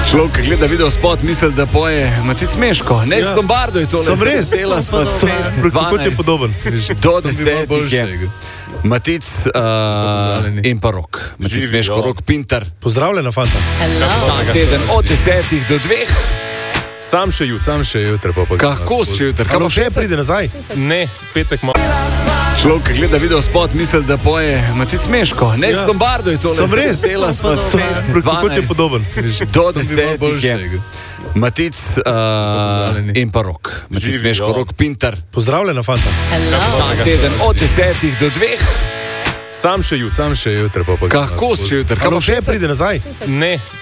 Človek, ki gleda video spot, misli, da poje Matic Meško. Ne, s Lombardo je to. Sem res. Cela sva Kot je podoben. do 10 je Matic in pa Rok. Matic Meško, Rok Pintar. Pozdravljena, fanta. Ta teden od 10 do 2. Sam še jutri. Kako si jutri? Kaj še pride nazaj? Ne, petek malo. Človek, ki gleda video spot, misli, da poje Matic Meško. Ne, s Lombardo je to. Sem res. Cela sva Kot je podoben. do 10 je Matic in pa Rok. Matic Meško, Rok Pintar. Pozdravljena, fanta. Ta teden od 10 do 2. Sam še jutri. Kako si jutri? Kaj še pride nazaj? Ne.